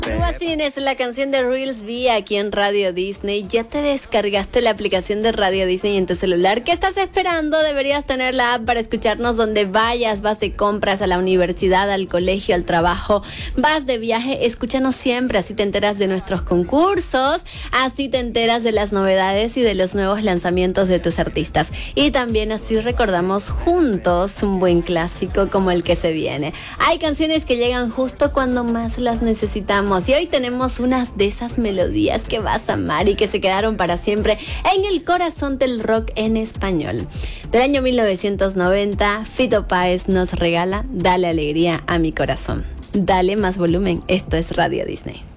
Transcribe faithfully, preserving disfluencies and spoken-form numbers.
Guasín es la canción de Reels V aquí en Radio Disney. ¿Ya te descargaste la aplicación de Radio Disney en tu celular? ¿Qué estás esperando? Deberías tener la app para escucharnos donde vayas. Vas de compras, a la universidad, al colegio, al trabajo. Vas de viaje. Escúchanos siempre. Así te enteras de nuestros concursos. Así te enteras de las novedades y de los nuevos lanzamientos de tus artistas. Y también así recordamos juntos un buen clásico como el que se viene. Hay canciones que llegan justo cuando más las necesitamos. Y hoy tenemos unas de esas melodías que vas a amar y que se quedaron para siempre en el corazón del rock en español. Del año mil novecientos noventa, Fito Páez nos regala Dale alegría a mi corazón. Dale más volumen, esto es Radio Disney.